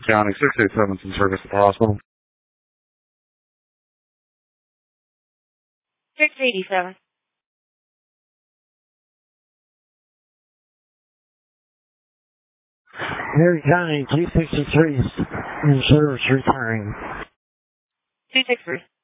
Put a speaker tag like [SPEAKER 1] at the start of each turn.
[SPEAKER 1] County, 687's in service at the hospital.
[SPEAKER 2] 687.
[SPEAKER 3] Perry County, 263 in service returning.
[SPEAKER 2] 263.